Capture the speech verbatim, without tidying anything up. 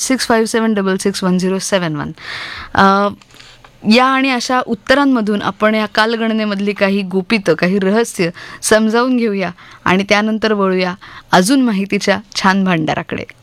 Six five सेवन double six one zero सेवन one. या आणि अशा उत्तरांमधून आपण या कालगणनेमधली काही गुपितं, काही रहस्य समजावून घेऊया आणि त्यानंतर वळूया अजून माहितीच्या छान भांडाराकडे.